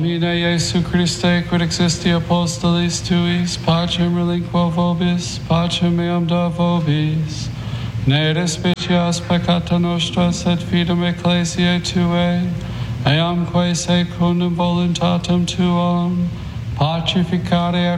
Domine Iesu Christe, quid existi apostolis tuis, pacem relinquo vobis, pacem meam da vobis. Ne despicias peccata nostra, sed fidem ecclesiae tuae, eamque secundum voluntatem tuam, pacificare